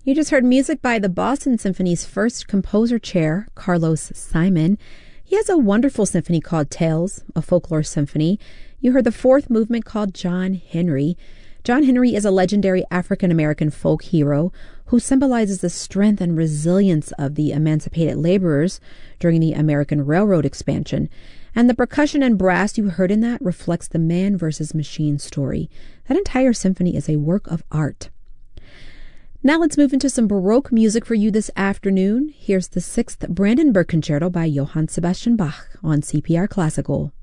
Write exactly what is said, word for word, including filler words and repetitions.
You just heard music by the Boston Symphony's first composer chair, Carlos Simon. He has a wonderful symphony called Tales, a folklore symphony. You heard the fourth movement called John Henry. John Henry is a legendary African-American folk hero who symbolizes the strength and resilience of the emancipated laborers during the American railroad expansion. And the percussion and brass you heard in that reflects the man versus machine story. That entire symphony is a work of art. Now let's move into some Baroque music for you this afternoon. Here's the sixth Brandenburg Concerto by Johann Sebastian Bach on C P R Classical.